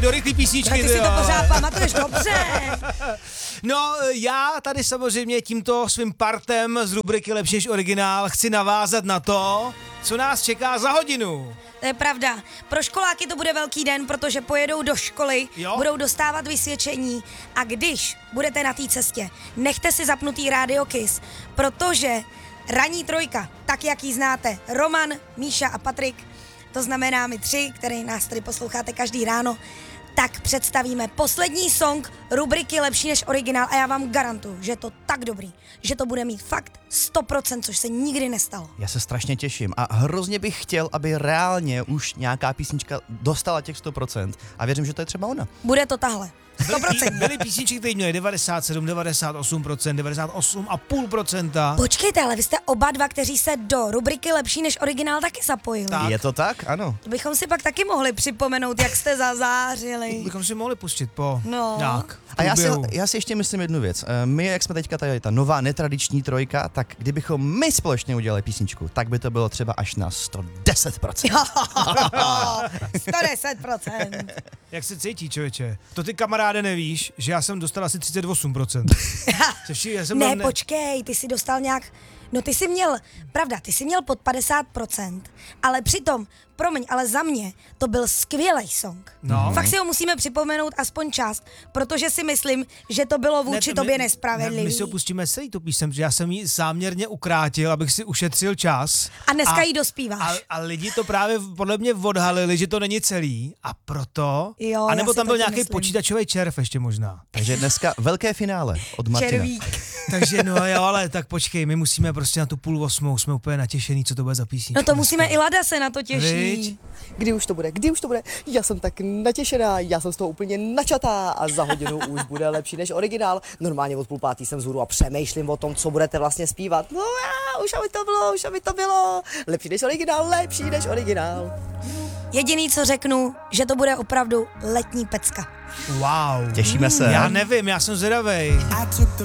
Do rychlý písničky. Tak ty si to pořád pamatuješ dobře. No, já tady samozřejmě tímto svým partem z rubriky Lepší než originál chci navázat na to, co nás čeká za hodinu. To je pravda. Pro školáky to bude velký den, protože pojedou do školy, Jo. budou dostávat vysvědčení a když budete na té cestě, nechte si zapnutý rádio Kiss, protože ranní trojka, tak jak ji znáte, Roman, Míša a Patrik, to znamená my tři, který nás tady posloucháte každý ráno, tak představíme poslední song rubriky Lepší než originál a já vám garantuju, že je to tak dobrý, že to bude mít fakt 100%, což se nikdy nestalo. Já se strašně těším a hrozně bych chtěl, aby reálně už nějaká písnička dostala těch 100% a věřím, že to je třeba ona. Bude to tahle. 100%. Byly písničky, které měly 97, 98%, 98,5%. Počkejte, ale vy jste oba dva, kteří se do rubriky Lepší než originál taky zapojili. Tak. Je to tak? Ano. To bychom si pak taky mohli připomenout, jak jste zazářili. Bychom si mohli pustit po No. nějak. A já si ještě myslím jednu věc. My, jak jsme teďka tady ta nová netradiční trojka, tak kdybychom my společně udělali písničku, tak by to bylo třeba až na 110%. 110%. Jak se cítí, člověče? To ty kamaráde nevíš, že já jsem dostal asi 38%. Já jsem Ne, byl počkej, ty jsi dostal nějak... No ty jsi měl, pravda, ty jsi měl pod 50%, ale přitom, promiň, ale za mě to byl skvělý song. No. Fakt si ho musíme připomenout aspoň část, protože si myslím, že to bylo vůči tobě nespravedlivý. My si opustíme celý tu písem, že já jsem ji záměrně ukrátil, abych si ušetřil čas. A dneska jí dospíváš. A lidi to právě podle mě odhalili, že to není celý a proto... Jo, a nebo já si tam byl taky nějaký myslím. počítačový červ ještě možná. Takže dneska velké finále od Martina. Červík. Takže no jo, ale tak počkej, my musíme prostě na tu 7:30, jsme úplně natěšený, co to bude za písničku. No to musíme, i Lada se na to těší. Viď? Kdy už to bude? Já jsem tak natěšená, já jsem z toho úplně načatá a za hodinu už bude lepší než originál. Normálně od 4:30 jsem vzhůru a přemýšlím o tom, co budete vlastně zpívat. No já, už aby to bylo. Lepší než originál. Jediný, co řeknu, že to bude opravdu letní pecka. Wow. Těšíme se. Já nevím, já jsem zvědavej.